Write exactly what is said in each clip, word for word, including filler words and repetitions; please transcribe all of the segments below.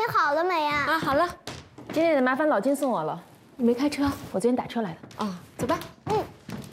好了没呀？ 啊，好了， 今天得麻烦老金送我了。你没开车，我昨天打车来的。 啊，走吧。 嗯。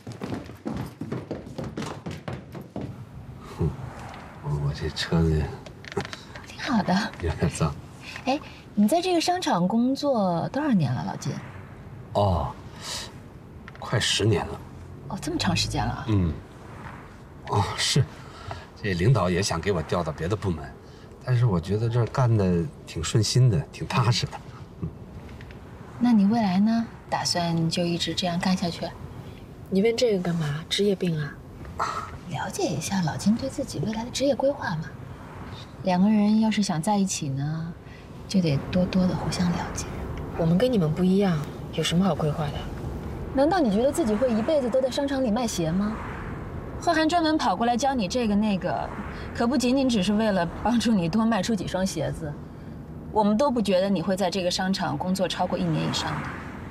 哼，我我这车子挺好的， 有点脏。 哎，你在这个商场工作多少年了，老金？ 哦，快十年了。 哦，这么长时间了。 嗯。哦，是，这领导也想给我调到别的部门，但是我觉得这儿干的挺顺心的，挺踏实的。嗯。 那你未来呢？打算就一直这样干下去？ 你问这个干嘛？职业病啊？ 了解一下老金对自己未来的职业规划嘛。两个人要是想在一起呢，就得多多的互相了解。 我们跟你们不一样，有什么好规划的？ 难道你觉得自己会一辈子都在商场里卖鞋吗？贺涵专门跑过来教你这个那个，可不仅仅只是为了帮助你多卖出几双鞋子。我们都不觉得你会在这个商场工作超过一年以上的。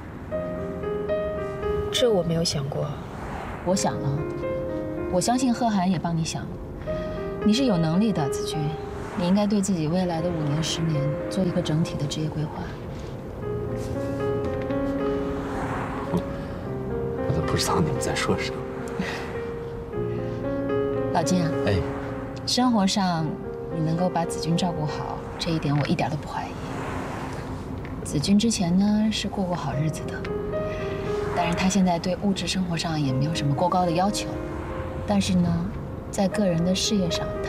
这我没有想过。 我想了，我相信贺涵也帮你想了。你是有能力的，子君，你应该对自己未来的五年、十年做一个整体的职业规划。 我都不知道你们在说什么。 老金啊， 哎， 生活上你能够把子君照顾好，这一点我一点都不怀疑。子君之前呢是过过好日子的，但是他现在对物质生活上也没有什么过高的要求，但是呢，在个人的事业上。